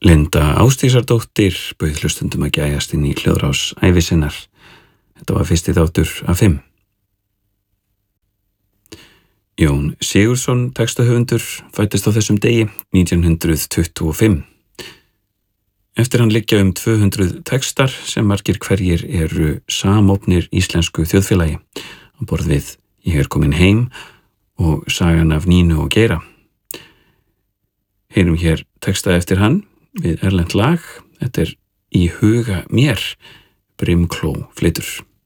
Linda Ásdísardóttir bauð hlustendum að gæjast inn í hljóðrás ævi sinnar. Þetta var fyrsti þáttur af 5. Jón Sigurðsson, textahöfundur, fæddist á þessum degi 1925. Eftir hann liggja 200 textar sem margir hverjir eru samofnir íslensku þjóðfélagi á borð við Ég komin heim og Sagan af Nínu og Geira. Heyrum hér texta eftir hann við erlent lag. Þetta Í huga mér, Brimkló flytur.